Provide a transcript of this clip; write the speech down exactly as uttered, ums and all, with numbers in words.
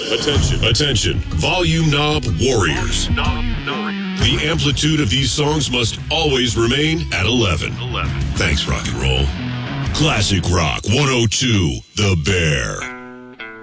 Attention, attention, volume knob warriors. The amplitude of these songs must always remain at eleven. eleven. Thanks, rock and roll. Classic Rock one oh two, The Bear.